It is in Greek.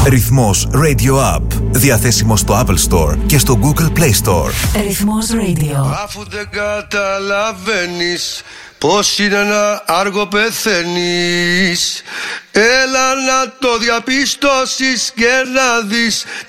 Ρυθμός Radio App. Διαθέσιμο στο Apple Store και στο Google Play Store. Ρυθμός Radio. Αφού δεν καταλαβαίνεις πως είναι ένα άργο πεθαίνεις, έλα να το διαπιστώσεις και να δεις